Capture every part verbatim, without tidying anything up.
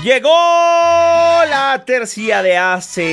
Llegó la tercia de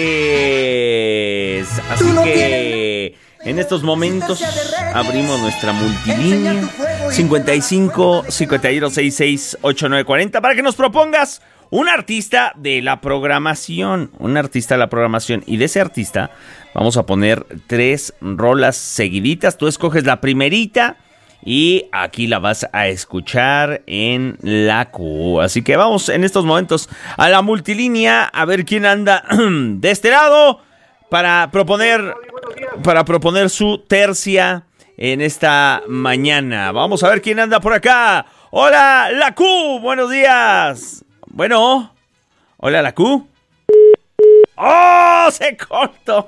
Aces. Así que en estos momentos abrimos nuestra multilínea cincuenta y cinco, cincuenta y uno, sesenta y seis, ochenta y nueve cuarenta para que nos propongas un artista de la programación. Un artista de la programación. Y de ese artista vamos a poner tres rolas seguiditas. Tú escoges la primerita y aquí la vas a escuchar en la Q. Así que vamos en estos momentos a la multilínea a ver quién anda de este lado para proponer, para proponer su tercia en esta mañana. Vamos a ver quién anda por acá. Hola, la Q, buenos días. Bueno, hola, la Q. ¡Oh, se cortó!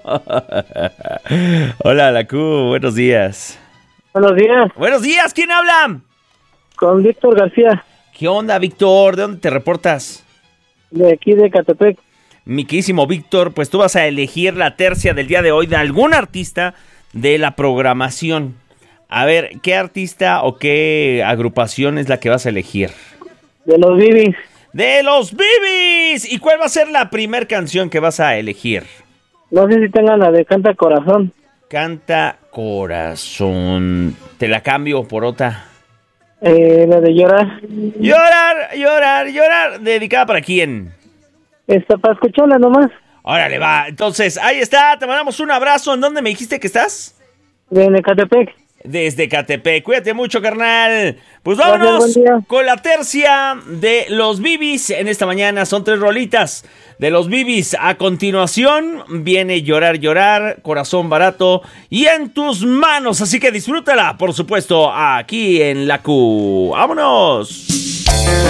Hola, la Q, buenos días. Buenos días. Buenos días, ¿quién habla? Con Víctor García. ¿Qué onda, Víctor? ¿De dónde te reportas? De aquí de Catepec. Mi queridísimo Víctor, pues tú vas a elegir la tercia del día de hoy de algún artista de la programación. A ver, ¿qué artista o qué agrupación es la que vas a elegir? De los Bibis. ¡De los Bibis! ¿Y cuál va a ser la primer canción que vas a elegir? No sé si tengan la de Canta Corazón. Canta Corazón. Te la cambio por otra. Eh, la de Llorar. Llorar, llorar, llorar. ¿Dedicada para quién? Está para escucharla nomás. Órale, va. Entonces, ahí está. Te mandamos un abrazo. ¿En dónde me dijiste que estás? De, de Catepec. Desde Catepec. Cuídate mucho, carnal. Pues vámonos con la tercia de los Bibis. En esta mañana son tres rolitas de los Bibis. A continuación viene Llorar, llorar, Corazón barato y En tus manos. Así que disfrútala, por supuesto, aquí en la Q. ¡Vámonos!